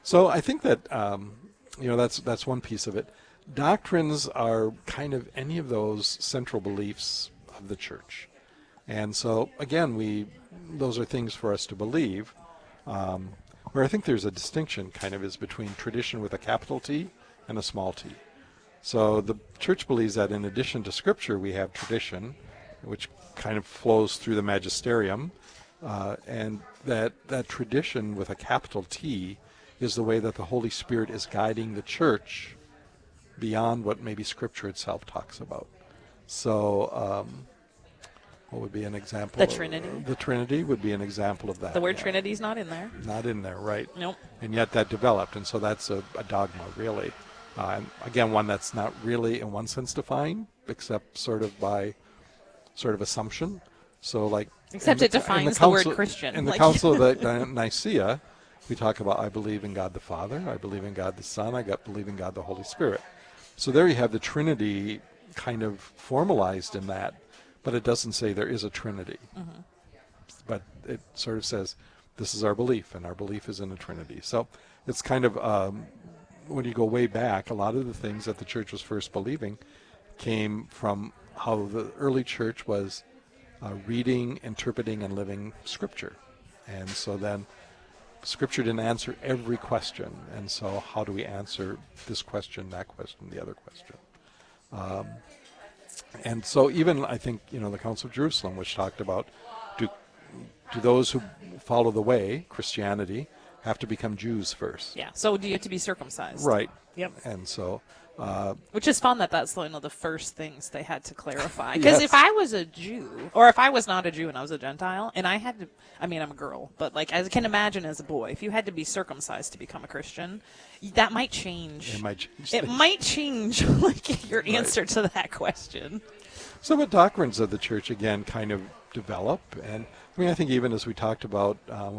So I think that that's one piece of it. Doctrines are kind of any of those central beliefs of the church, and so again, those are things for us to believe. Where I think there's a distinction kind of is between tradition with a capital T and a small t. So the church believes that in addition to Scripture, we have tradition, which kind of flows through the magisterium, and that tradition with a capital T is the way that the Holy Spirit is guiding the church beyond what maybe Scripture itself talks about. So what would be an example? The Trinity. The Trinity would be an example of that. The word Trinity's not in there. Not in there, right. Nope. And yet that developed, and so that's a dogma, really. And again, one that's not really in one sense defined, except sort of by sort of assumption. So like, except it defines the word Christian. In the Council of Nicaea, we talk about, I believe in God the Father, I believe in God the Son, believe in God the Holy Spirit. So there you have the Trinity kind of formalized in that, but it doesn't say there is a Trinity. Mm-hmm. But it sort of says, this is our belief, and our belief is in a Trinity. So it's kind of, when you go way back, a lot of the things that the church was first believing came from how the early church was reading, interpreting, and living Scripture. And so then Scripture didn't answer every question. And so how do we answer this question, that question, the other question? And so even, I think, the Council of Jerusalem, which talked about, do those who follow the way, Christianity, have to become Jews first? Yeah, so do you have to be circumcised? Right. Yep. And so... which is fun that's one of the first things they had to clarify. Because if I was a Jew, or if I was not a Jew and I was a Gentile, and I had to, I'm a girl, but like I can imagine as a boy, if you had to be circumcised to become a Christian, that might change. It might change like your answer to that question. So the doctrines of the church, again, kind of develop. And I think even as we talked about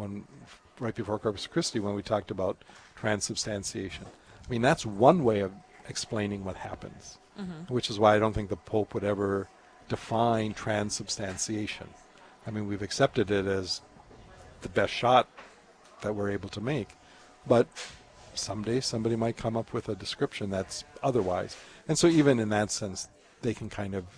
right before Corpus Christi, when we talked about transubstantiation, that's one way of explaining what happens, which is why I don't think the Pope would ever define transubstantiation. We've accepted it as the best shot that we're able to make, but someday somebody might come up with a description that's otherwise. And so even in that sense, they can kind of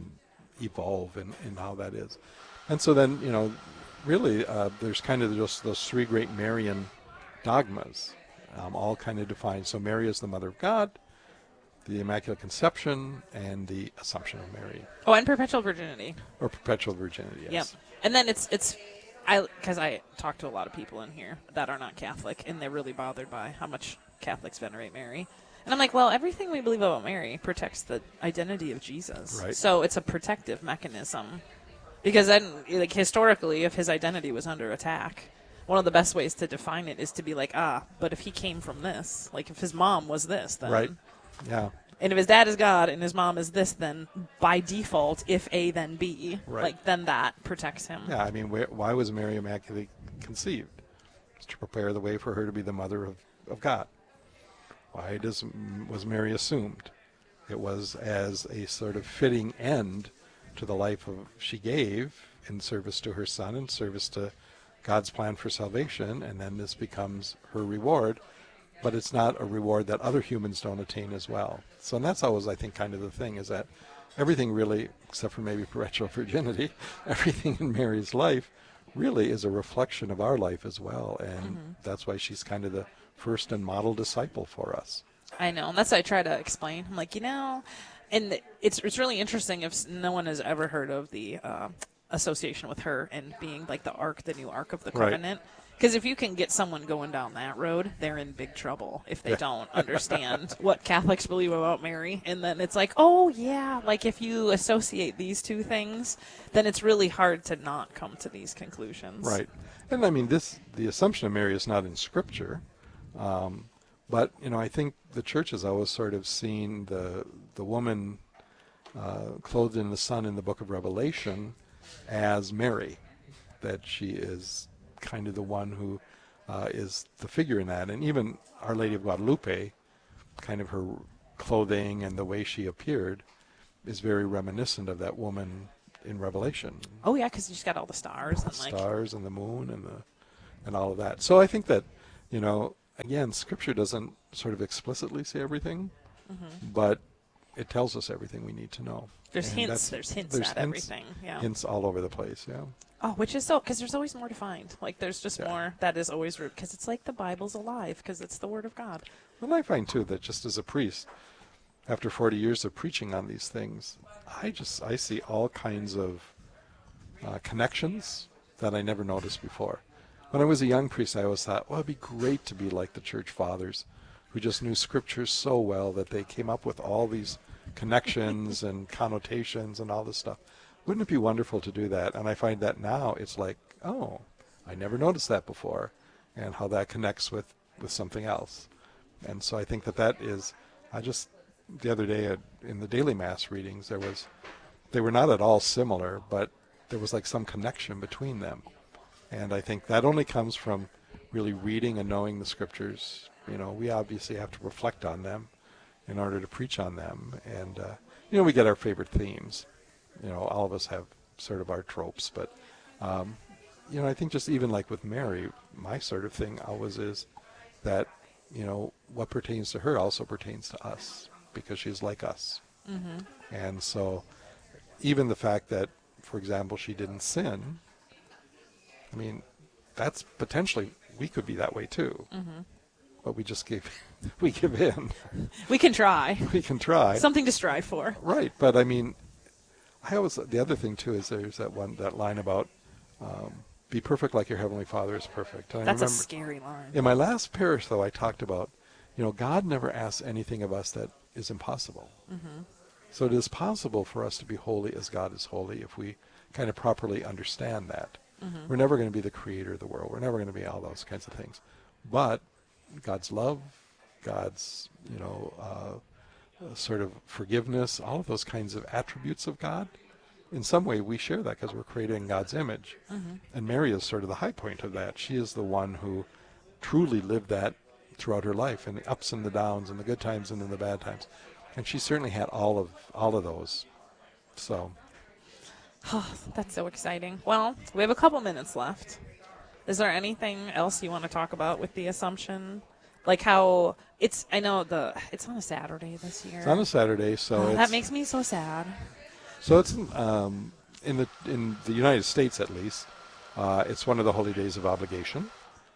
evolve in how that is. And so then, really there's kind of just those three great Marian dogmas, all kind of defined. So Mary is the Mother of God, the Immaculate Conception, and the Assumption of Mary. Oh, and perpetual virginity. Or perpetual virginity, yes. Yep. And then because I talk to a lot of people in here that are not Catholic, and they're really bothered by how much Catholics venerate Mary. And I'm like, well, everything we believe about Mary protects the identity of Jesus. Right. So it's a protective mechanism. Because then, historically, if his identity was under attack, one of the best ways to define it is to be like, but if he came from this, like if his mom was this, then... Right. Yeah. And if his dad is God and his mom is this, then by default, if A, then B, then that protects him. Yeah, why was Mary immaculately conceived? It's to prepare the way for her to be the mother of God. Why was Mary assumed? It was as a sort of fitting end to the life she gave in service to her son, in service to God's plan for salvation, and then this becomes her reward. But it's not a reward that other humans don't attain as well. So and that's always, I think, kind of the thing, is that everything really, except for maybe perpetual virginity, everything in Mary's life really is a reflection of our life as well. And that's why she's kind of the first and model disciple for us. I know, and that's what I try to explain. I'm like, and it's really interesting if no one has ever heard of the association with her and being like the new Ark of the Covenant. Right. Because if you can get someone going down that road, they're in big trouble if they don't understand what Catholics believe about Mary. And then it's like, oh, yeah, like if you associate these two things, then it's really hard to not come to these conclusions. Right. And the Assumption of Mary is not in Scripture. But, I think the church has always sort of seen the woman clothed in the sun in the book of Revelation as Mary, that she is kind of the one who is the figure in that. And even Our Lady of Guadalupe, kind of her clothing and the way she appeared is very reminiscent of that woman in Revelation. Oh, yeah, because she's got all the stars. Stars and the moon and all of that. So I think that, again, Scripture doesn't sort of explicitly say everything, but it tells us everything we need to know. There's And hints. There's hints at everything. Yeah. Hints all over the place. Yeah. Oh, which is so, because there's always more to find. Like, there's just Yeah. more that is always, because it's like the Bible's alive, because it's the Word of God. And I find too that just as a priest, after 40 years of preaching on these things, I see all kinds of connections that I never noticed before. When I was a young priest, I always thought, well, it'd be great to be like the church fathers, who just knew scriptures so well that they came up with all these connections and connotations and all this stuff. Wouldn't it be wonderful to do that? And I find that now it's like, oh, I never noticed that before, and how that connects with something else. And so I think that is, the other day in the daily mass readings, they were not at all similar, but there was like some connection between them. And I think that only comes from really reading and knowing the scriptures. We obviously have to reflect on them in order to preach on them. And, we get our favorite themes. All of us have sort of our tropes, but, I think just even like with Mary, my sort of thing always is that, what pertains to her also pertains to us because she's like us. Mm-hmm. And so even the fact that, for example, she didn't sin, I mean, that's potentially, we could be that way too. Mm-hmm. But we give in. We can try. We can try. Something to strive for. Right. But I mean, the other thing too is there's that line about, be perfect like your Heavenly Father is perfect. And That's a scary line. In my last parish, though, I talked about, God never asks anything of us that is impossible. Mm-hmm. So it is possible for us to be holy as God is holy if we kind of properly understand that. Mm-hmm. We're never going to be the creator of the world. We're never going to be all those kinds of things. But God's love, God's, sort of forgiveness, all of those kinds of attributes of God, in some way we share that because we're created in God's image. Mm-hmm. And Mary is sort of the high point of that. She is the one who truly lived that throughout her life, and the ups and the downs and the good times and then the bad times. And she certainly had all of those. So. Oh, that's so exciting. Well, we have a couple minutes left. Is there anything else you want to talk about with the Assumption? Like how it's on a Saturday this year. It's on a Saturday, so that makes me so sad. So it's in the United States at least, it's one of the holy days of obligation.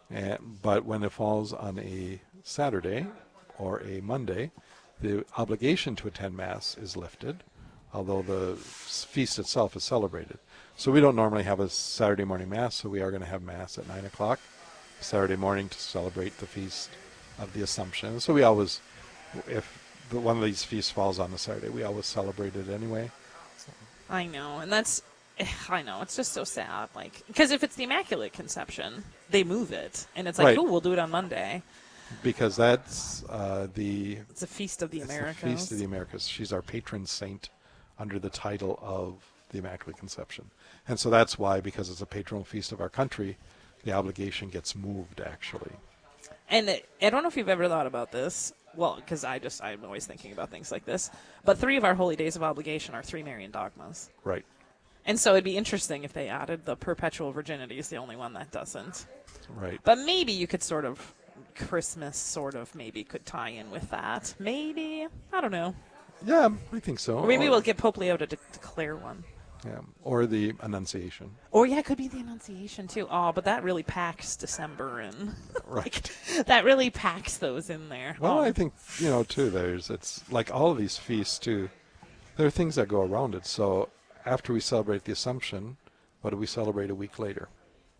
But when it falls on a Saturday or a Monday, the obligation to attend Mass is lifted, although the feast itself is celebrated. So we don't normally have a Saturday morning Mass, so we are going to have Mass at 9 o'clock Saturday morning to celebrate the Feast of the Assumption. So we always, if one of these feasts falls on a Saturday, we always celebrate it anyway. So. I know, and it's just so sad. Like, because if it's the Immaculate Conception, they move it, and it's like, right. Oh, we'll do it on Monday. Because that's It's a Feast of the Americas. The Feast of the Americas. She's our patron saint under the title of the Immaculate Conception. And so that's why, because it's a patronal feast of our country, the obligation gets moved, actually. And I don't know if you've ever thought about this. Well, because I'm always thinking about things like this. But 3 of our holy days of obligation are 3 Marian dogmas. Right. And so it'd be interesting if they added the perpetual virginity is the only one that doesn't. Right. But maybe you could Christmas maybe could tie in with that. Maybe. I don't know. Yeah, I think so. Or maybe we'll get Pope Leo to declare one. Yeah, or the Annunciation. Or, it could be the Annunciation, too. Oh, but that really packs December in. Right. That really packs those in there. Well, I think, too, it's like all of these feasts, too, there are things that go around it. So after we celebrate the Assumption, what do we celebrate a week later?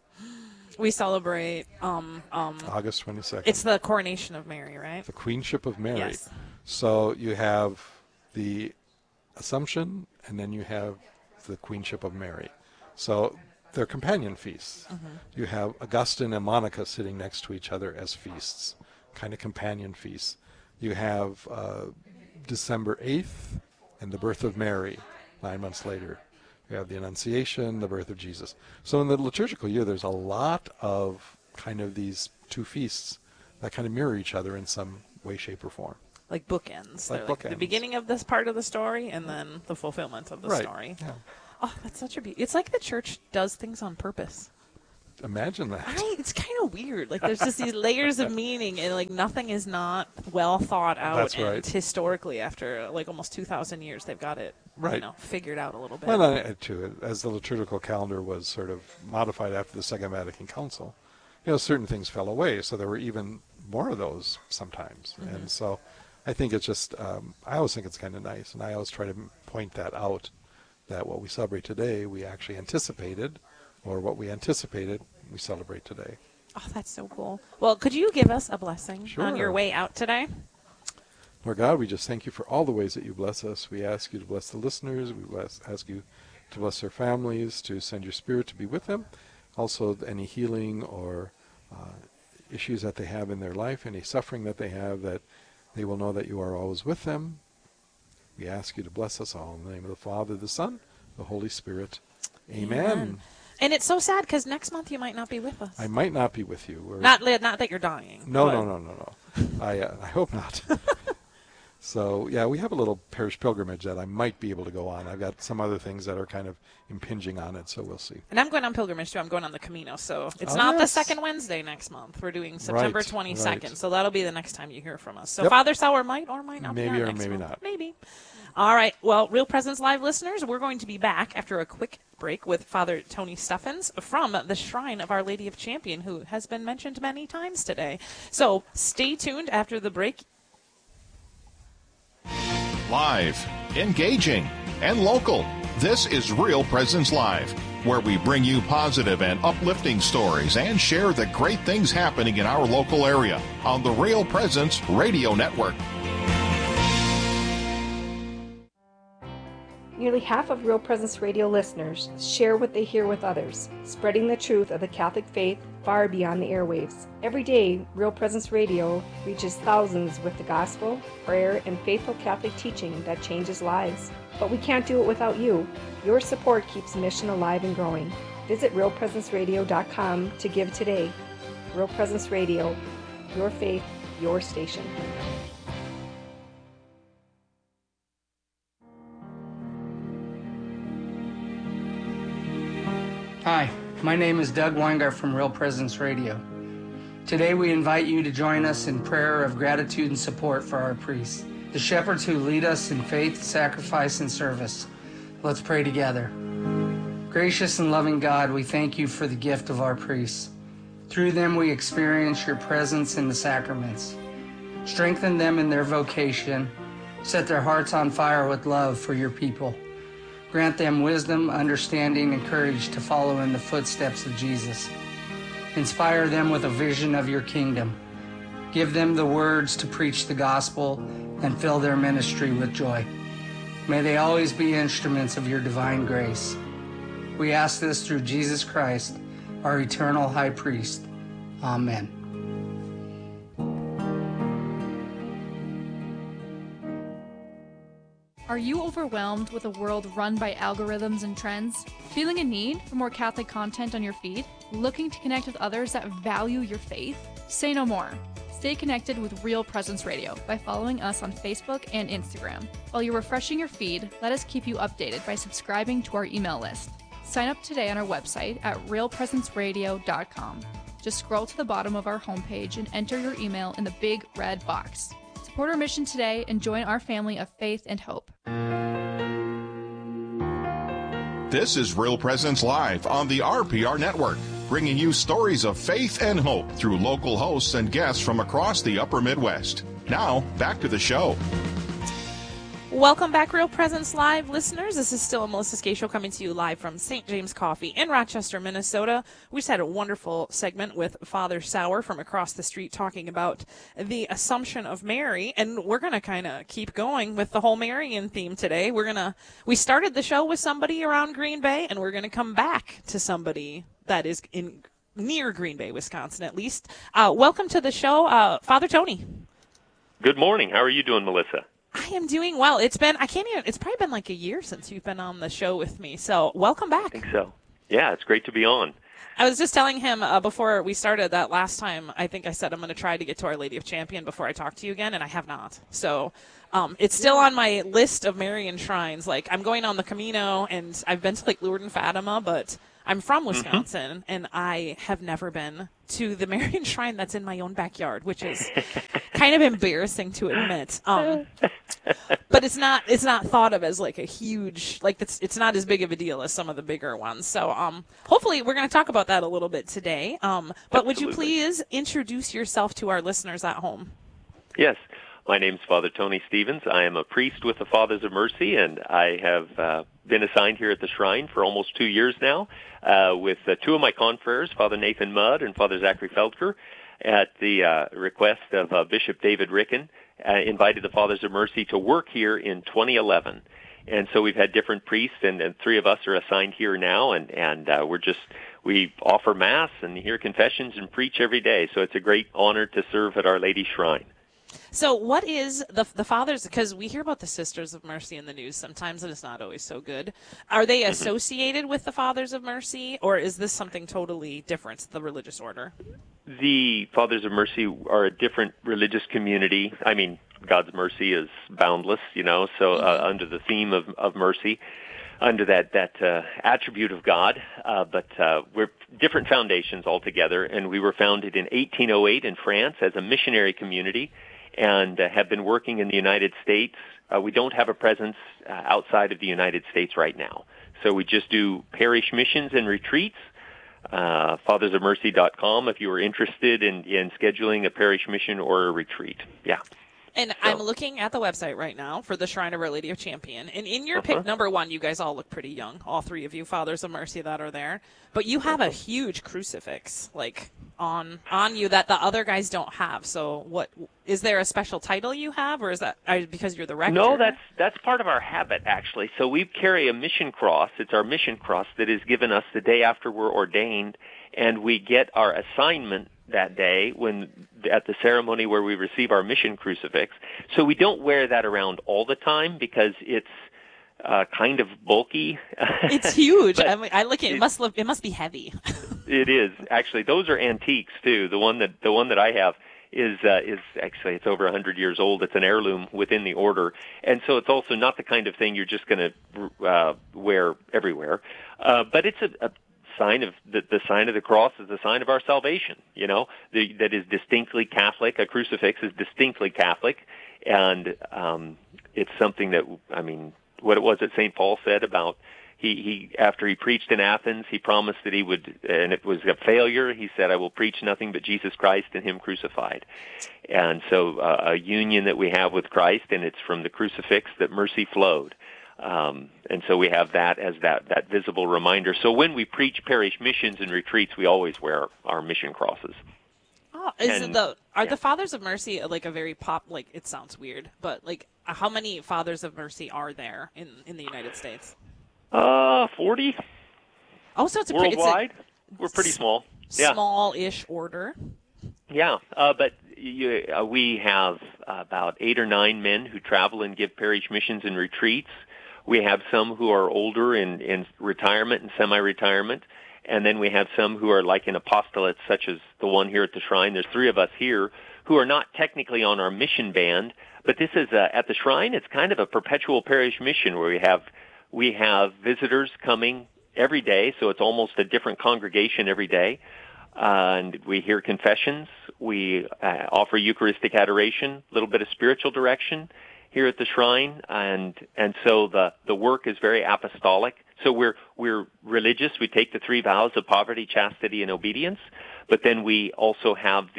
We celebrate August 22nd. It's the coronation of Mary, right? The Queenship of Mary. Yes. So you have the Assumption, and then you have the Queenship of Mary. So they're companion feasts. Mm-hmm. You have Augustine and Monica sitting next to each other as feasts, kind of companion feasts. You have December 8th and the birth of Mary 9 months later. You have the Annunciation, the birth of Jesus. So in the liturgical year, there's a lot of kind of these 2 feasts that kind of mirror each other in some way, shape, or form. Like bookends. Like They're bookends. Like the beginning of this part of the story and then the fulfillment of the story. Yeah. Oh, that's such a beauty. It's like the church does things on purpose. imagine that. It's kind of weird. Like, there's just these layers of meaning, and like nothing is not well thought out. That's and right. Historically, after like almost 2,000 years, they've got it figured out a little bit. Well, too, as the liturgical calendar was sort of modified after the Second Vatican Council, certain things fell away, so there were even more of those sometimes. Mm-hmm. And so I think it's just, I always think it's kind of nice, and I always try to point that out, that what we celebrate today, we actually anticipated, or what we anticipated, we celebrate today. Oh, that's so cool. Well, could you give us a blessing Sure. on your way out today? Lord God, we just thank you for all the ways that you bless us. We ask you to bless the listeners. We ask you to bless their families, to send your Spirit to be with them. Also, any healing or issues that they have in their life, any suffering that they have, that they will know that you are always with them. We ask you to bless us all. In the name of the Father, the Son, the Holy Spirit. Amen. And it's so sad because next month you might not be with us. I might not be with you. Not that you're dying. No. I hope not. So, yeah, we have a little parish pilgrimage that I might be able to go on. I've got some other things that are kind of impinging on it, so we'll see. And I'm going on pilgrimage, too. I'm going on the Camino. So it's not the second Wednesday next month. We're doing September 22nd. Right. So that'll be the next time you hear from us. So Father Sauer might or might not be on next month. Maybe not. Maybe. All right. Well, Real Presence Live listeners, we're going to be back after a quick break with Father Tony Steffens from the Shrine of Our Lady of Champion, who has been mentioned many times today. So stay tuned after the break. Live, engaging, and local. This is Real Presence Live, where we bring you positive and uplifting stories and share the great things happening in our local area on the Real Presence Radio Network. Nearly half of Real Presence Radio listeners share what they hear with others, spreading the truth of the Catholic faith far beyond the airwaves. Every day, Real Presence Radio reaches thousands with the gospel, prayer, and faithful Catholic teaching that changes lives. But we can't do it without you. Your support keeps the mission alive and growing. Visit realpresenceradio.com to give today. Real Presence Radio, your faith, your station. Hi, my name is Doug Weingart from Real Presence Radio. Today we invite you to join us in prayer of gratitude and support for our priests, the shepherds who lead us in faith, sacrifice, and service. Let's pray together. Gracious and loving God, we thank you for the gift of our priests. Through them we experience your presence in the sacraments. Strengthen them in their vocation. Set their hearts on fire with love for your people. Grant them wisdom, understanding, and courage to follow in the footsteps of Jesus. Inspire them with a vision of your kingdom. Give them the words to preach the gospel and fill their ministry with joy. May they always be instruments of your divine grace. We ask this through Jesus Christ, our eternal high priest. Amen. Are you overwhelmed with a world run by algorithms and trends? Feeling a need for more Catholic content on your feed? Looking to connect with others that value your faith? Say no more. Stay connected with Real Presence Radio by following us on Facebook and Instagram. While you're refreshing your feed, let us keep you updated by subscribing to our email list. Sign up today on our website at realpresenceradio.com. Just scroll to the bottom of our homepage and enter your email in the big red box. Support our mission today and join our family of faith and hope. This is Real Presence Live on the RPR Network, bringing you stories of faith and hope through local hosts and guests from across the upper Midwest. Now, back to the show. Welcome back, Real Presence Live listeners. This is still a Melissa Skay Show coming to you live from St. James Coffee in Rochester, Minnesota. We just had a wonderful segment with Father Sauer from across the street talking about the Assumption of Mary, and we're going to kind of keep going with the whole Marian theme today. We started the show with somebody around Green Bay, and we're going to come back to somebody that is near Green Bay, Wisconsin, at least. Welcome to the show, Father Tony. Good morning. How are you doing, Melissa? I am doing well. It's probably been like a year since you've been on the show with me. So welcome back. I think so. Yeah, it's great to be on. I was just telling him before we started that last time, I think I said I'm going to try to get to Our Lady of Champion before I talk to you again, and I have not. So it's still on my list of Marian shrines. Like, I'm going on the Camino, and I've been to like Lourdes and Fatima, but I'm from Wisconsin, and I have never been to the Marian Shrine that's in my own backyard, which is kind of embarrassing to admit. But it's not thought of as like a huge, like it's not as big of a deal as some of the bigger ones. So hopefully we're going to talk about that a little bit today. But would you please introduce yourself to our listeners at home? Yes. My name's Father Tony Stevens. I am a priest with the Fathers of Mercy, and I have been assigned here at the Shrine for almost 2 years now with two of my confreres, Father Nathan Mudd and Father Zachary Feldker, at the request of Bishop David Ricken, invited the Fathers of Mercy to work here in 2011. And so we've had different priests, and three of us are assigned here now, and we offer Mass and hear confessions and preach every day. So it's a great honor to serve at Our Lady's Shrine. So what is the Fathers, because we hear about the Sisters of Mercy in the news sometimes, and it's not always so good. Are they associated with the Fathers of Mercy, or is this something totally different, the religious order? The Fathers of Mercy are a different religious community. I mean, God's mercy is boundless, so under the theme of mercy, under that attribute of God, but we're different foundations altogether, and we were founded in 1808 in France as a missionary community, and have been working in the United States. We don't have a presence outside of the United States right now. So we just do parish missions and retreats. FathersofMercy.com if you are interested in scheduling a parish mission or a retreat. Yeah. And I'm looking at the website right now for the Shrine of Our Lady of Champion. And in your pick number one, you guys all look pretty young, all three of you, Fathers of Mercy that are there. But you have a huge crucifix, like, on you that the other guys don't have. So what is there a special title you have, or is that because you're the rector? No, that's part of our habit, actually. So we carry a mission cross. It's our mission cross that is given us the day after we're ordained, and we get our assignment that day at the ceremony where we receive our mission crucifix. So we don't wear that around all the time because it's kind of bulky. It's huge. I look at it. It must be heavy. It is actually. Those are antiques too. The one that I have is actually, it's over 100 years old. It's an heirloom within the order, and so it's also not the kind of thing you're just going to wear everywhere. But it's a sign of the sign of the cross is the sign of our salvation. That is distinctly Catholic. A crucifix is distinctly Catholic, and it's something that, I mean, what it was that St. Paul said about he after he preached in Athens, he promised that he would, and it was a failure. He said, "I will preach nothing but Jesus Christ and Him crucified." And so a union that we have with Christ, and it's from the crucifix that mercy flowed. And so we have that as that visible reminder. So when we preach parish missions and retreats, we always wear our mission crosses. Oh, are the Fathers of Mercy like a very like, it sounds weird, but like how many Fathers of Mercy are there in the United States? 40. Oh, so it's worldwide. We're pretty small. Yeah. Small-ish order. Yeah, but we have about 8 or 9 men who travel and give parish missions and retreats. We have some who are older in retirement and semi-retirement, and then we have some who are like in apostolates, such as the one here at the Shrine. There's 3 of us here who are not technically on our mission band, but this is at the Shrine. It's kind of a perpetual parish mission where we have visitors coming every day, so it's almost a different congregation every day. And we hear confessions. We offer Eucharistic adoration, a little bit of spiritual direction here at the Shrine, and so the work is very apostolic. So we're religious. We take the 3 vows of poverty, chastity, and obedience, but then we also have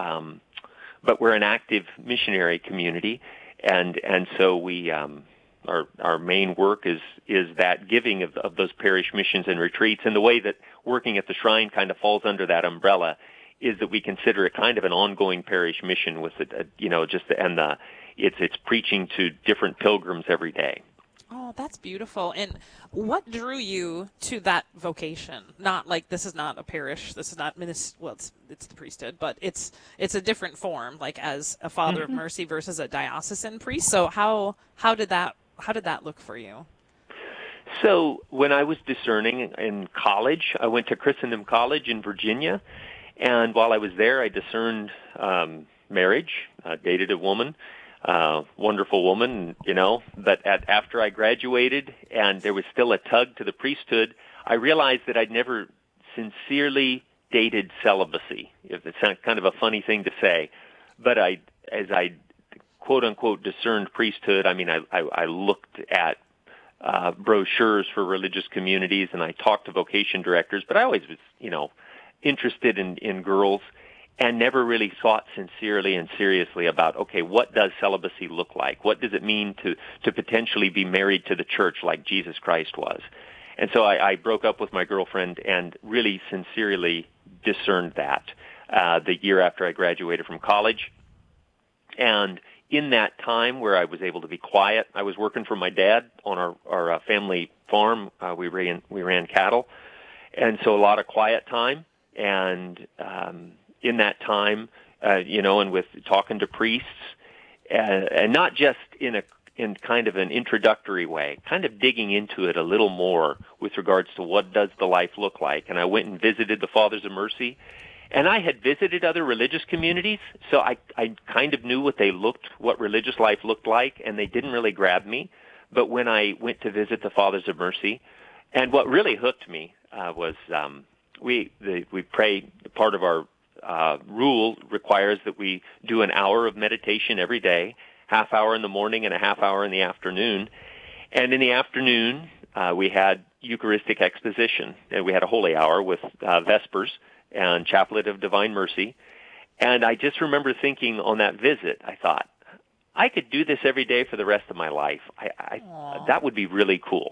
but we're an active missionary community, and so we our main work is that giving of those parish missions and retreats. And the way that working at the Shrine kind of falls under that umbrella is that we consider it kind of an ongoing parish mission with it's preaching to different pilgrims every day. Oh, that's beautiful. And what drew you to that vocation? Not like this is not a parish, this is not it's the priesthood, but it's a different form, like as a Father of Mercy versus a diocesan priest. So how did that look for you? So when I was discerning in college, I went to Christendom College in Virginia, and while I was there, I discerned marriage, dated a woman, wonderful woman, but after I graduated and there was still a tug to the priesthood, I realized that I'd never sincerely dated celibacy. If it's kind of a funny thing to say, but as I quote unquote discerned priesthood, I mean, I looked at brochures for religious communities, and I talked to vocation directors, but I always was, interested in girls, and never really thought sincerely and seriously about, okay, what does celibacy look like? What does it mean to potentially be married to the church like Jesus Christ was? And so I broke up with my girlfriend and really sincerely discerned that the year after I graduated from college. And in that time where I was able to be quiet, I was working for my dad on our family farm. We ran cattle, and so a lot of quiet time. And in that time, and with talking to priests, and not just in kind of an introductory way, kind of digging into it a little more with regards to what does the life look like. And I went and visited the Fathers of Mercy. And I had visited other religious communities, so I kind of knew what religious life looked like, and they didn't really grab me. But when I went to visit the Fathers of Mercy, and what really hooked me was we pray. Part of our rule requires that we do an hour of meditation every day, half hour in the morning and a half hour in the afternoon. And in the afternoon, we had Eucharistic exposition, and we had a holy hour with Vespers and Chaplet of Divine Mercy. And I just remember thinking on that visit, I thought, I could do this every day for the rest of my life. That would be really cool.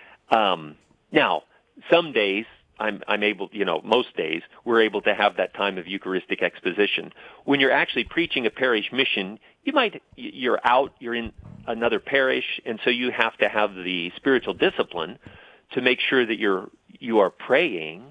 Now, some days I'm able, most days we're able to have that time of Eucharistic exposition. When you're actually preaching a parish mission, you're in another parish, and so you have to have the spiritual discipline to make sure that you are praying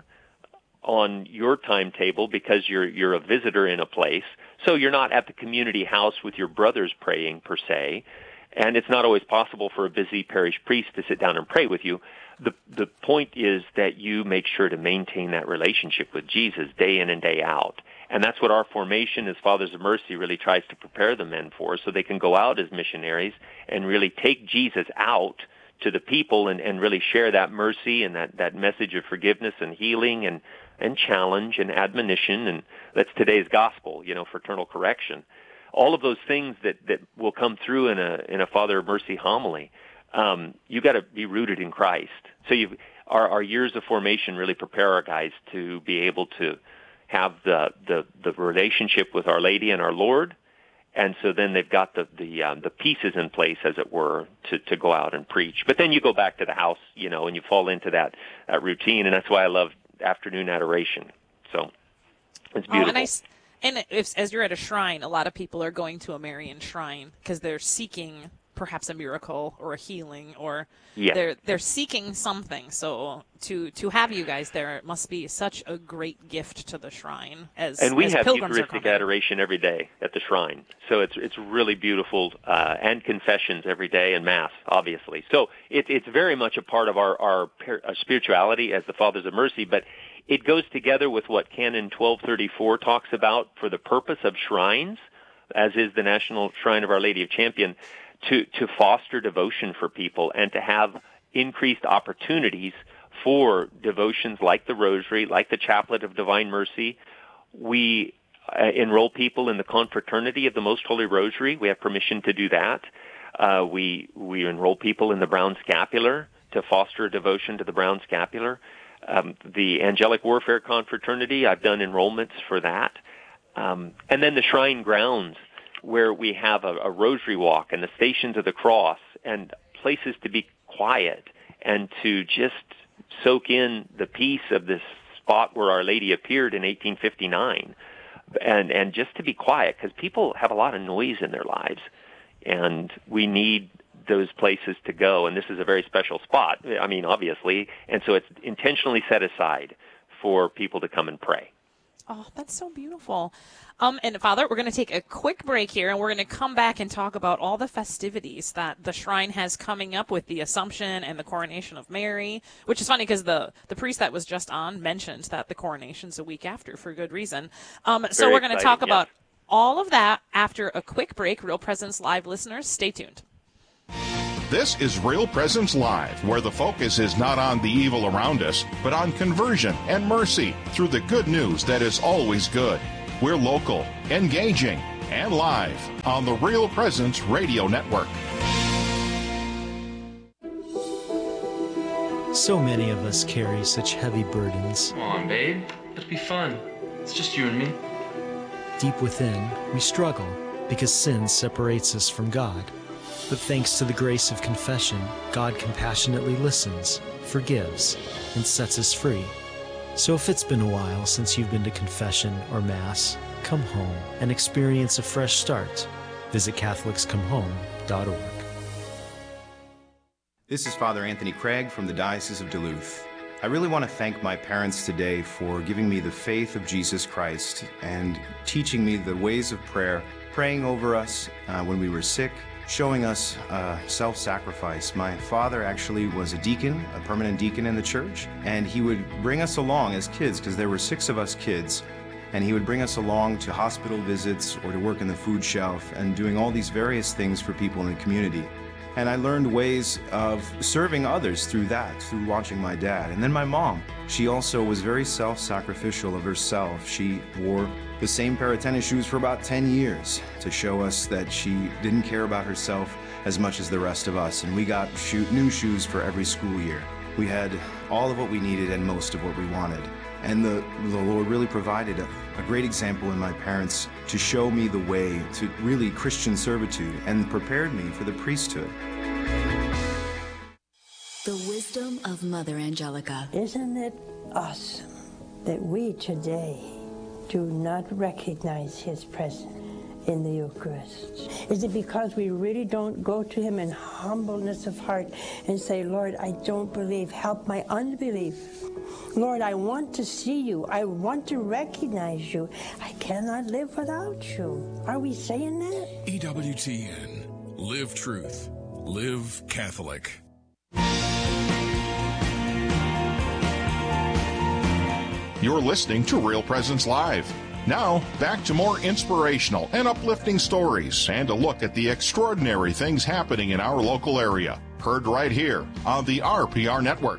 on your timetable, because you're a visitor in a place. So you're not at the community house with your brothers praying per se, and it's not always possible for a busy parish priest to sit down and pray with you. The point is that you make sure to maintain that relationship with Jesus day in and day out. And that's what our formation as Fathers of Mercy really tries to prepare the men for, so they can go out as missionaries and really take Jesus out to the people and really share that mercy and that message of forgiveness and healing and challenge and admonition. And that's today's gospel, fraternal correction. All of those things that will come through in a Father of Mercy homily. You got to be rooted in Christ. So our years of formation really prepare our guys to be able to have the relationship with Our Lady and our Lord, and so then they've got the pieces in place, as it were, to go out and preach. But then you go back to the house, and you fall into that routine, and that's why I love afternoon adoration. So it's beautiful. And as you're at a shrine, a lot of people are going to a Marian shrine because they're seeking perhaps a miracle or a healing, or they're seeking something. So to have you guys there, it must be such a great gift to the shrine. And we have Eucharistic adoration every day at the shrine, so it's really beautiful, and confessions every day, and Mass, obviously. So it's very much a part of our spirituality as the Fathers of Mercy, but it goes together with what Canon 1234 talks about for the purpose of shrines, as is the National Shrine of Our Lady of Champion, to foster devotion for people and to have increased opportunities for devotions like the Rosary, like the Chaplet of Divine Mercy. We enroll people in the Confraternity of the Most Holy Rosary. We have permission to do that. We enroll people in the Brown Scapular to foster a devotion to the Brown Scapular. The Angelic Warfare Confraternity, I've done enrollments for that. And then the shrine grounds, where we have a rosary walk and the Stations of the Cross and places to be quiet and to just soak in the peace of this spot where Our Lady appeared in 1859, and just to be quiet, because people have a lot of noise in their lives, and we need those places to go, and this is a very special spot, obviously, and so it's intentionally set aside for people to come and pray. Oh, that's so beautiful. And Father, we're going to take a quick break here, and we're going to come back and talk about all the festivities that the shrine has coming up with the Assumption and the Coronation of Mary, which is funny because the priest that was just on mentioned that the coronation's a week after for good reason. So we're going to talk about all of that after a quick break. Real Presence Live listeners, stay tuned. This is Real Presence Live, where the focus is not on the evil around us, but on conversion and mercy through the good news that is always good. We're local, engaging, and live on the Real Presence Radio Network. So many of us carry such heavy burdens. Come on, babe. Let's be fun. It's just you and me. Deep within, we struggle because sin separates us from God. But thanks to the grace of confession, God compassionately listens, forgives, and sets us free. So if it's been a while since you've been to confession or Mass, come home and experience a fresh start. Visit CatholicsComeHome.org. This is Father Anthony Craig from the Diocese of Duluth. I really want to thank my parents today for giving me the faith of Jesus Christ and teaching me the ways of prayer, praying over us when we were sick, showing us self-sacrifice. My father actually was a deacon, a permanent deacon in the church, and he would bring us along as kids, because there were 6 of us kids, and he would bring us along to hospital visits or to work in the food shelf and doing all these various things for people in the community. And I learned ways of serving others through that, through watching my dad. And then my mom, she also was very self-sacrificial of herself. She wore the same pair of tennis shoes for about 10 years to show us that she didn't care about herself as much as the rest of us. And we got new shoes for every school year. We had all of what we needed and most of what we wanted. And the Lord really provided a great example in my parents to show me the way to really Christian servitude and prepared me for the priesthood. The wisdom of Mother Angelica. Isn't it awesome that we today do not recognize His presence in the Eucharist? Is it because we really don't go to Him in humbleness of heart and say, Lord, I don't believe, help my unbelief. Lord, I want to see you. I want to recognize you. I cannot live without you. Are we saying that? EWTN. Live truth. Live Catholic. You're listening to Real Presence Live. Now, back to more inspirational and uplifting stories and a look at the extraordinary things happening in our local area. Heard right here on the RPR Network.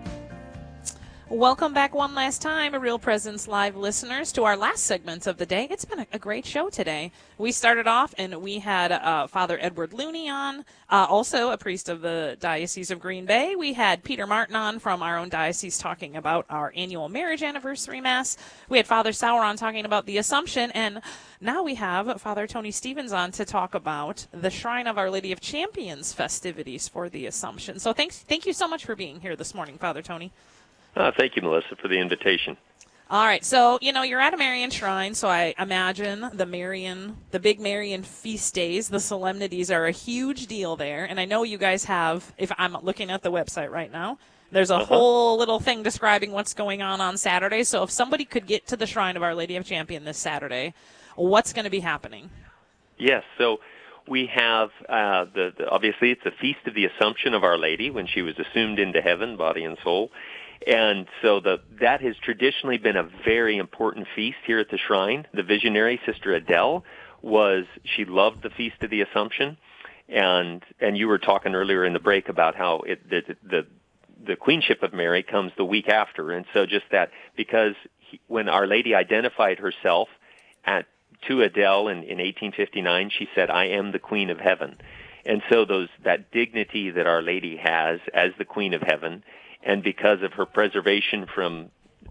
Welcome back one last time, Real Presence Live listeners, to our last segment of the day. It's been a great show today. We started off and we had Father Edward Looney on, also a priest of the Diocese of Green Bay. We had Peter Martin on from our own diocese talking about our annual marriage anniversary Mass. We had Father Sauron talking about the Assumption, and now we have Father Tony Stevens on to talk about the Shrine of Our Lady of Champions festivities for the Assumption. So thank you so much for being here this morning, Father Tony. Thank you, Melissa, for the invitation. All right, so, you're at a Marian shrine, so I imagine the big Marian feast days, the solemnities are a huge deal there, and I know you guys have, if I'm looking at the website right now, there's a whole little thing describing what's going on Saturday, so if somebody could get to the Shrine of Our Lady of Champion this Saturday, what's going to be happening? Yes, so we have, obviously it's a Feast of the Assumption of Our Lady when she was assumed into heaven, body and soul. And so that has traditionally been a very important feast here at the shrine. The visionary, Sister Adele, she loved the Feast of the Assumption. And you were talking earlier in the break about how the Queenship of Mary comes the week after. And so just that, because when Our Lady identified herself to Adele in 1859, she said, "I am the Queen of Heaven." And so that dignity that Our Lady has as the Queen of Heaven, and because of her preservation from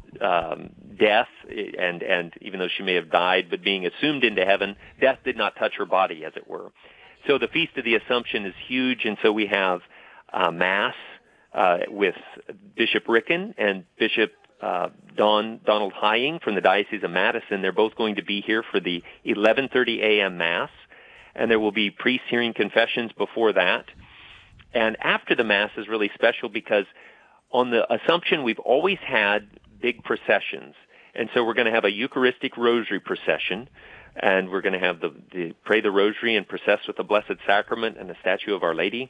death, and even though she may have died, but being assumed into heaven, death did not touch her body, as it were. So the Feast of the Assumption is huge, and so we have Mass with Bishop Ricken and Bishop Donald Hying from the Diocese of Madison. They're both going to be here for the 11:30 a.m. Mass, and there will be priests hearing confessions before that. And after the Mass is really special because on the Assumption, we've always had big processions. And so we're going to have a Eucharistic Rosary procession, and we're going to have pray the Rosary and process with the Blessed Sacrament and the statue of Our Lady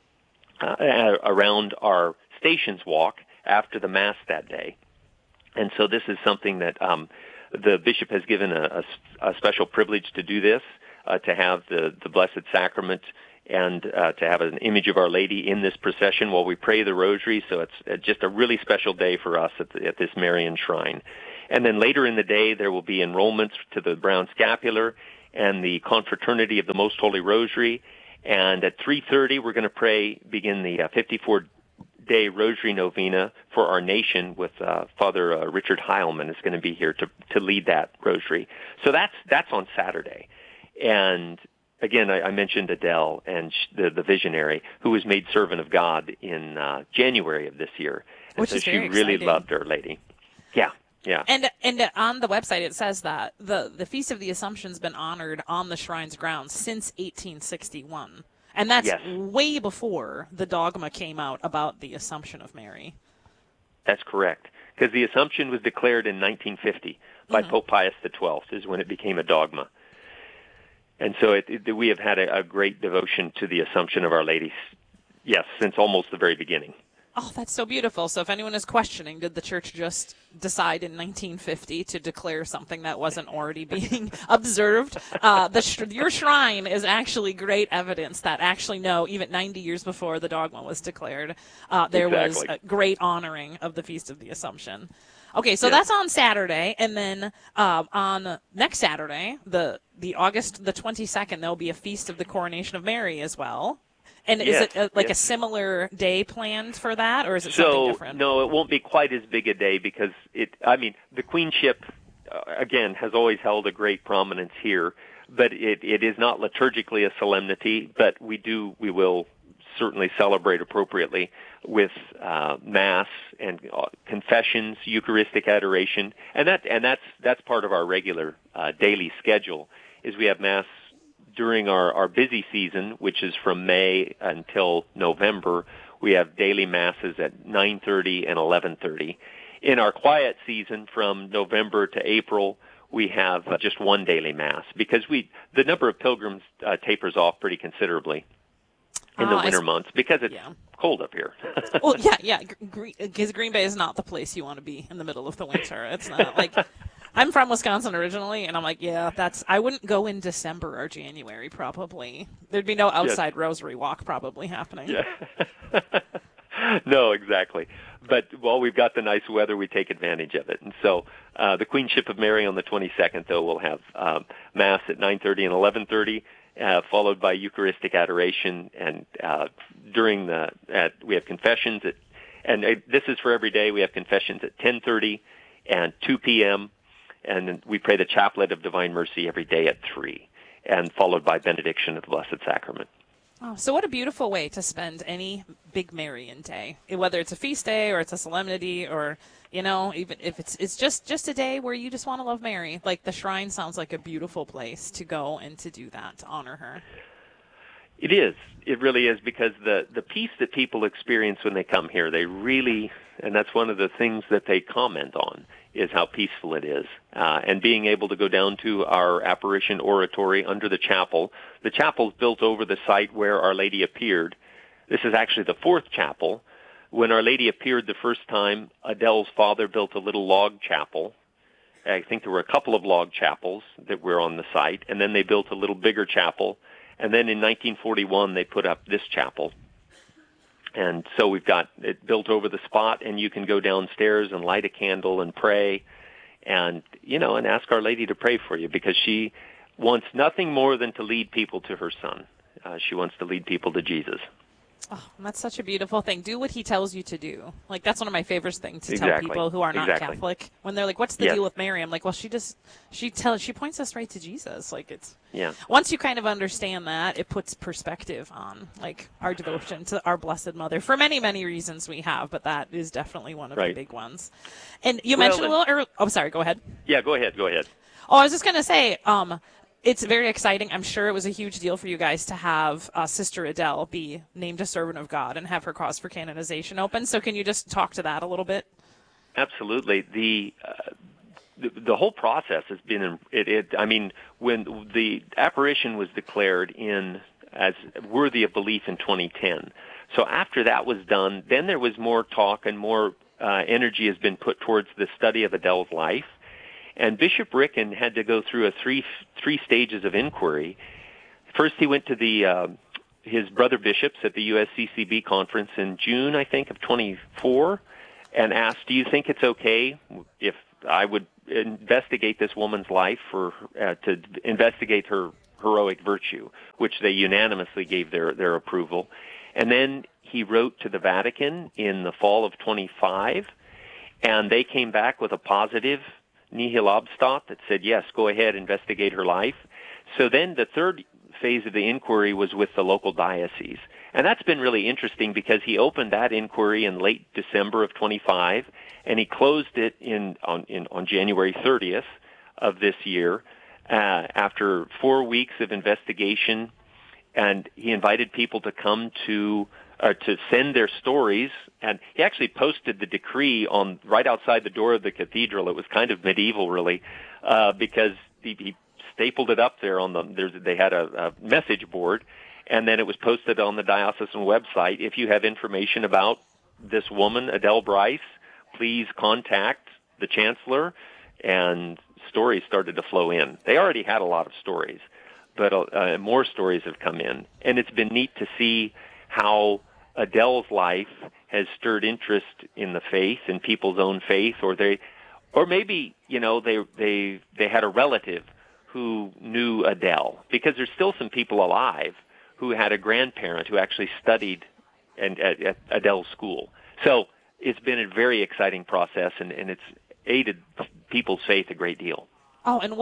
around our Stations Walk after the Mass that day. And so this is something that the bishop has given a special privilege to do this, to have the Blessed Sacrament and to have an image of Our Lady in this procession while we pray the Rosary. So it's just a really special day for us at this Marian shrine. And then later in the day, there will be enrollments to the Brown Scapular and the Confraternity of the Most Holy Rosary. And at 3:30, we're going to begin the 54-day Rosary Novena for our nation with Father Richard Heilman is going to be here to lead that Rosary. So that's on Saturday. And again, I mentioned Adele and the visionary who was made servant of God in January of this year. And Which so is she very really exciting. loved Our Lady. Yeah. Yeah. And on the website it says that the Feast of the Assumption's been honored on the shrine's grounds since 1861. And that's way before the dogma came out about the Assumption of Mary. That's correct. Because the Assumption was declared in 1950 by Pope Pius XII is when it became a dogma. And so we have had a great devotion to the Assumption of Our Lady, yes, since almost the very beginning. Oh, that's so beautiful. So if anyone is questioning, did the church just decide in 1950 to declare something that wasn't already being observed? Your shrine is actually great evidence that actually, no, even 90 years before the dogma was declared, there was a great honoring of the Feast of the Assumption. Okay, so that's on Saturday, and then on next Saturday, the August the 22nd, there'll be a Feast of the Coronation of Mary as well. And is it a similar day planned for that, or is it something different? No, it won't be quite as big a day because the queenship, again, has always held a great prominence here, but it is not liturgically a solemnity, but we will certainly celebrate appropriately with Mass and confessions, Eucharistic adoration, and that's part of our regular daily schedule, is we have Mass during our busy season, which is from May until November. We have daily Masses at 9:30 and 11:30. In our quiet season from November to April, we have just one daily Mass because the number of pilgrims tapers off pretty considerably in the winter months because it's cold up here. Well, because Green Bay is not the place you want to be in the middle of the winter. It's not like... I'm from Wisconsin originally, and I'm like, I wouldn't go in December or January probably. There'd be no outside rosary walk probably happening. Yeah. No, exactly. But while we've got the nice weather, we take advantage of it. And so the Queenship of Mary on the 22nd, though, will have Mass at 9:30 and 11:30, followed by Eucharistic adoration. And we have confessions and this is for every day. We have confessions at 10:30 and 2 p.m., and then we pray the Chaplet of Divine Mercy every day at 3, and followed by Benediction of the Blessed Sacrament. Oh, so what a beautiful way to spend any big Marian day, whether it's a feast day or it's a solemnity or, even if it's just a day where you just want to love Mary. Like the shrine sounds like a beautiful place to go and to do that, to honor her. It is. It really is, because the peace that people experience when they come here, they really, and that's one of the things that they comment on, is how peaceful it is. And being able to go down to our apparition oratory under the chapel. The chapel is built over the site where Our Lady appeared. This is actually the fourth chapel. When Our Lady appeared the first time, Adele's father built a little log chapel. I think there were a couple of log chapels that were on the site, and then they built a little bigger chapel. And then in 1941, they put up this chapel. And so we've got it built over the spot, and you can go downstairs and light a candle and pray and ask Our Lady to pray for you, because she wants nothing more than to lead people to her Son. She wants to lead people to Jesus. Oh, that's such a beautiful thing. Do what he tells you to do. Like, that's one of my favorite things to tell people who are not Catholic. When they're like, what's the deal with Mary? I'm like, well, she points us right to Jesus. Like, once you kind of understand that, it puts perspective on, like, our devotion to our Blessed Mother for many, many reasons we have, but that is definitely one of the big ones. And you mentioned a little earlier. Oh, sorry, go ahead. Yeah, go ahead. Oh, I was just going to say, it's very exciting. I'm sure it was a huge deal for you guys to have Sister Adele be named a servant of God and have her cause for canonization open. So can you just talk to that a little bit? Absolutely. The whole process has been, when the apparition was declared as worthy of belief in 2010. So after that was done, then there was more talk and more energy has been put towards the study of Adele's life. And Bishop Ricken had to go through three stages of inquiry. First, he went to the his brother bishops at the USCCB conference in June, I think, of 24, and asked, do you think it's okay if I would investigate this woman's life to investigate her heroic virtue, which they unanimously gave their approval. And then he wrote to the Vatican in the fall of 25, and they came back with a positive nihil obstat that said, yes, go ahead, investigate her life. So then the third phase of the inquiry was with the local diocese. And that's been really interesting because he opened that inquiry in late December of 25, and he closed it on January 30th of this year after 4 weeks of investigation. And he invited people to come to send their stories, and he actually posted the decree right outside the door of the cathedral. It was kind of medieval, really, because he stapled it up there they had a message board, and then it was posted on the diocesan website. If you have information about this woman, Adele Bryce, please contact the chancellor, and stories started to flow in. They already had a lot of stories, but more stories have come in, and it's been neat to see how Adele's life has stirred interest in the faith, in people's own faith, or maybe they had a relative who knew Adele, because there's still some people alive who had a grandparent who actually studied at Adele's school. So it's been a very exciting process, and it's aided people's faith a great deal. Oh, and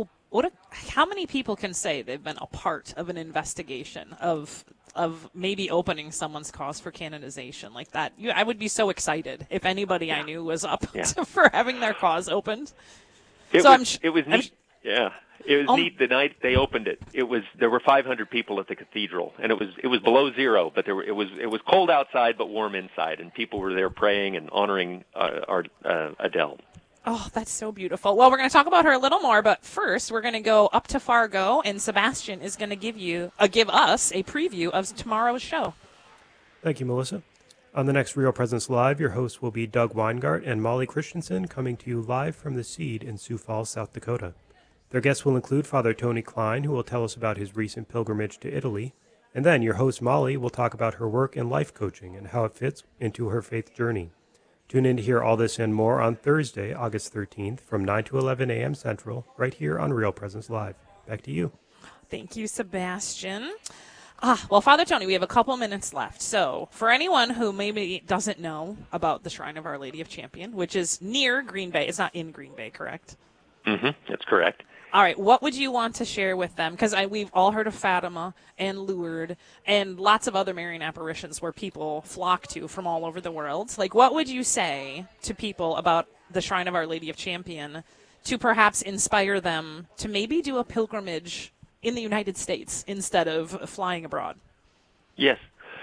how many people can say they've been a part of an investigation of maybe opening someone's cause for canonization like that? I would be so excited if anybody I knew was up for having their cause opened. It was neat. Yeah, it was neat the night they opened it. There were 500 people at the cathedral, and it was below zero, but it was cold outside but warm inside, and people were there praying and honoring our Adele. Oh, that's so beautiful. Well, we're going to talk about her a little more, but first we're going to go up to Fargo, and Sebastian is going to give us a preview of tomorrow's show. Thank you, Melissa. On the next Real Presence Live, your hosts will be Doug Weingart and Molly Christensen, coming to you live from the Seed in Sioux Falls, South Dakota. Their guests will include Father Tony Klein, who will tell us about his recent pilgrimage to Italy, and then your host Molly will talk about her work in life coaching and how it fits into her faith journey. Tune in to hear all this and more on Thursday, August 13th from 9 to 11 a.m. Central, right here on Real Presence Live. Back to you. Thank you, Sebastian. Well, Father Tony, we have a couple minutes left. So for anyone who maybe doesn't know about the Shrine of Our Lady of Champion, which is near Green Bay, it's not in Green Bay, correct? Mm-hmm, that's correct. All right, what would you want to share with them? Because we've all heard of Fatima and Lourdes and lots of other Marian apparitions where people flock to from all over the world. Like, what would you say to people about the Shrine of Our Lady of Champion to perhaps inspire them to maybe do a pilgrimage in the United States instead of flying abroad? Yes.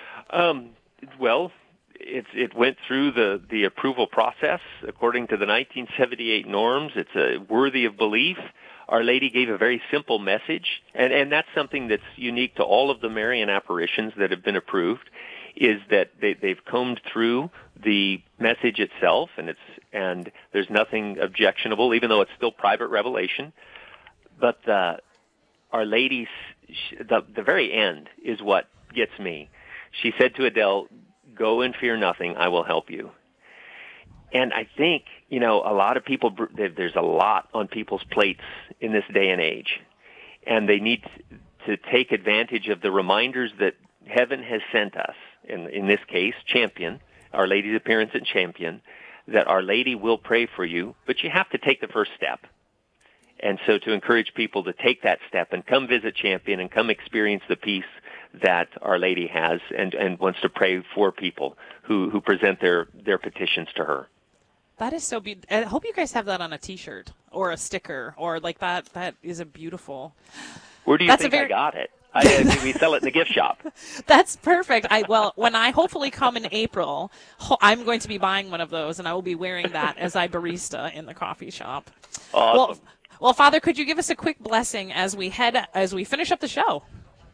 Well, it went through the approval process according to the 1978 norms. It's worthy of belief. Our Lady gave a very simple message, and that's something that's unique to all of the Marian apparitions that have been approved, is that they've combed through the message itself, and there's nothing objectionable, even though it's still private revelation. But Our Lady's, the very end is what gets me. She said to Adele, "Go and fear nothing, I will help you." And I think, a lot of people, there's a lot on people's plates in this day and age. And they need to take advantage of the reminders that heaven has sent us, in this case, Champion, Our Lady's appearance at Champion, that Our Lady will pray for you, but you have to take the first step. And so to encourage people to take that step and come visit Champion and come experience the peace that Our Lady has and wants to pray for people who present their petitions to her. That is so beautiful. I hope you guys have that on a T-shirt or a sticker or like that. That is a beautiful. Where do you think I got it? We sell it in the gift shop. That's perfect. When I hopefully come in April, I'm going to be buying one of those, and I will be wearing that as I barista in the coffee shop. Awesome. Well, Father, could you give us a quick blessing as we finish up the show?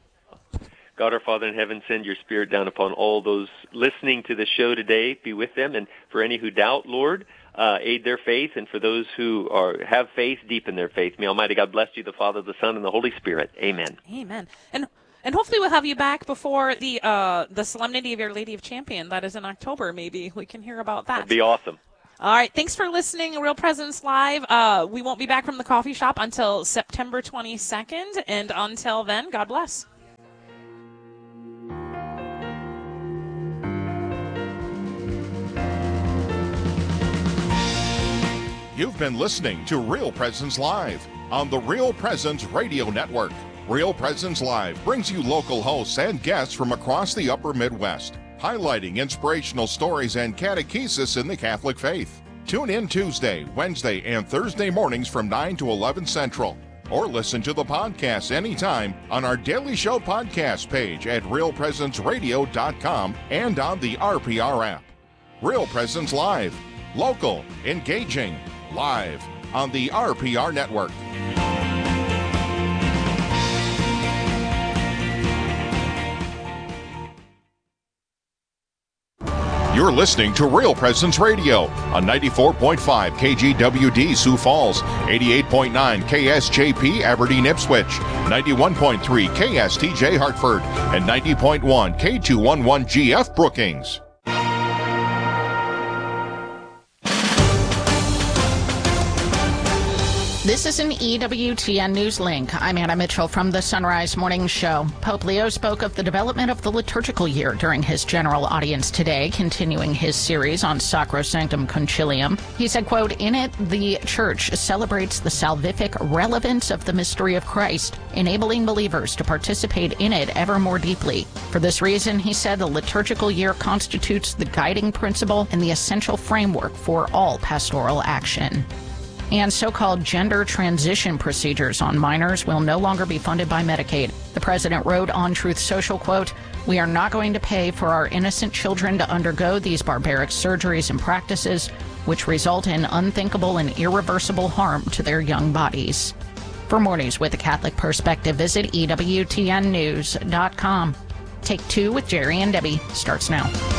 God our Father in heaven, send your Spirit down upon all those listening to the show today. Be with them. And for any who doubt, Lord, aid their faith. And for those who have faith, deepen their faith. May Almighty God bless you, the Father, the Son, and the Holy Spirit. Amen. Amen. And And hopefully we'll have you back before the Solemnity of Our Lady of Champion. That is in October. Maybe we can hear about that. That'd be awesome. All right. Thanks for listening. Real Presence Live. We won't be back from the coffee shop until September 22nd. And until then, God bless. You've been listening to Real Presence Live on the Real Presence Radio Network. Real Presence Live brings you local hosts and guests from across the upper Midwest, highlighting inspirational stories and catechesis in the Catholic faith. Tune in Tuesday, Wednesday, and Thursday mornings from 9 to 11 Central. Or listen to the podcast anytime on our Daily Show podcast page at realpresenceradio.com and on the RPR app. Real Presence Live. Local, engaging, live on the RPR Network. You're listening to Real Presence Radio on 94.5 KGWD Sioux Falls, 88.9 KSJP Aberdeen Ipswich, 91.3 KSTJ Hartford, and 90.1 K211 GF Brookings. This is an EWTN News Link. I'm Anna Mitchell from the Sunrise Morning Show. Pope Leo spoke of the development of the liturgical year during his general audience today, continuing his series on Sacrosanctum Concilium. He said, quote, "In it, the Church celebrates the salvific relevance of the mystery of Christ, enabling believers to participate in it ever more deeply. For this reason," he said, "the liturgical year constitutes the guiding principle and the essential framework for all pastoral action." And so-called gender transition procedures on minors will no longer be funded by Medicaid. The president wrote on Truth Social, quote, "We are not going to pay for our innocent children to undergo these barbaric surgeries and practices, which result in unthinkable and irreversible harm to their young bodies." For more news with a Catholic perspective, visit EWTNnews.com. Take Two with Jerry and Debbie starts now.